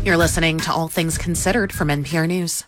You're listening to All Things Considered from NPR News.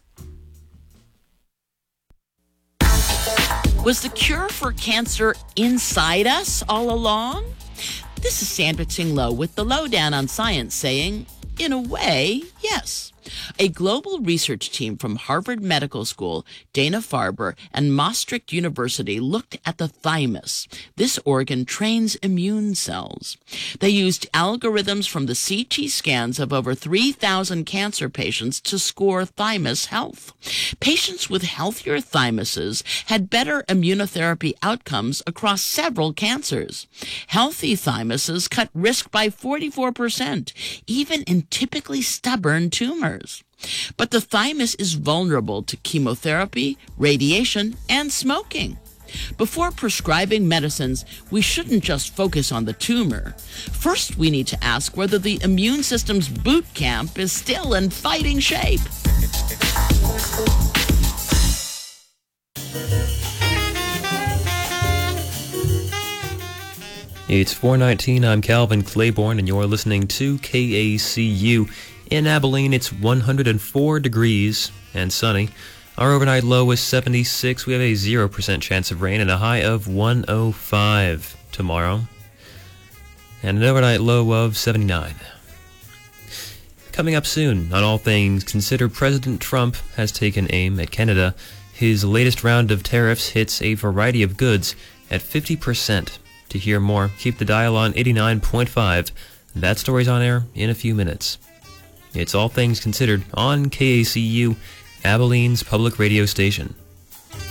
Was the cure for cancer inside us all along? This is Sandra Tsing-Loh with the Lowdown on Science saying, in a way, yes. A global research team from Harvard Medical School, Dana-Farber, and Maastricht University looked at the thymus. This organ trains immune cells. They used algorithms from the CT scans of over 3,000 cancer patients to score thymus health. Patients with healthier thymuses had better immunotherapy outcomes across several cancers. Healthy thymuses cut risk by 44%, even in typically stubborn tumors. But the thymus is vulnerable to chemotherapy, radiation, and smoking. Before prescribing medicines, we shouldn't just focus on the tumor. First, we need to ask whether the immune system's boot camp is still in fighting shape. It's 4:19. I'm Calvin Claiborne, and you're listening to KACU. In Abilene, it's 104 degrees and sunny. Our overnight low is 76. We have a 0% chance of rain and a high of 105 tomorrow. And an overnight low of 79. Coming up soon on All Things Considered, President Trump has taken aim at Canada. His latest round of tariffs hits a variety of goods at 50%. To hear more, keep the dial on 89.5. That story's on air in a few minutes. It's All Things Considered on KACU, Abilene's public radio station.